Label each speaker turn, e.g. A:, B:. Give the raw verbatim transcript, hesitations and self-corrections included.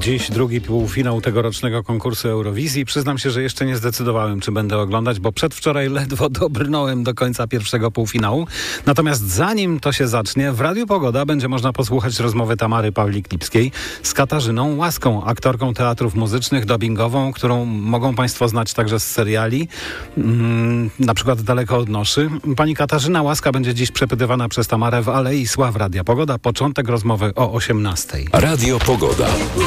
A: Dziś drugi półfinał tegorocznego konkursu Eurowizji. Przyznam się, że jeszcze nie zdecydowałem, czy będę oglądać, bo przedwczoraj ledwo dobrnąłem do końca pierwszego półfinału. Natomiast zanim to się zacznie, w Radiu Pogoda będzie można posłuchać rozmowy Tamary Pawlik-Lipskiej z Katarzyną Łaską, aktorką teatrów muzycznych, dubbingową, którą mogą Państwo znać także z seriali, mm, na przykład Daleko od noszy. Pani Katarzyna Łaska będzie dziś przepytywana przez Tamarę w Alei Sław Radia Pogoda. Początek rozmowy o osiemnastej.
B: Radio Pogoda.